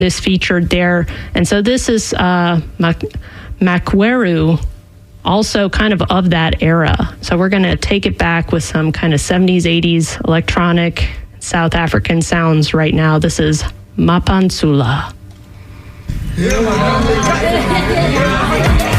is featured there. And so this is Makweru, also kind of that era. So we're going to take it back with some kind of 70s, 80s electronic South African sounds right now. This is Mapansula.